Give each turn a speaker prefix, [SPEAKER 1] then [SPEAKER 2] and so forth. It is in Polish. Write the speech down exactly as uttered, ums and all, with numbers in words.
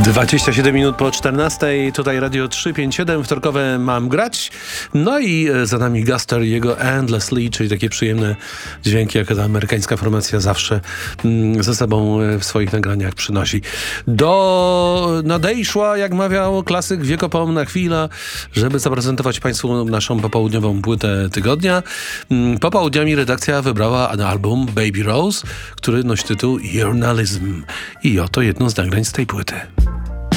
[SPEAKER 1] dwadzieścia siedem minut po czternastej, tutaj Radio trzysta pięćdziesiąt siedem, wtorkowe Mam grać. No i za nami Guster i jego Endlessly, czyli takie przyjemne dźwięki, jak ta amerykańska formacja zawsze mm, ze sobą w swoich nagraniach przynosi. Do nadejszła, jak mawiał klasyk, wiekopomna chwila, żeby zaprezentować Państwu naszą popołudniową płytę tygodnia. Mm, popołudniami redakcja wybrała album Baby Rose, który nosi tytuł Journalism. I oto jedno z nagrań z tej płyty.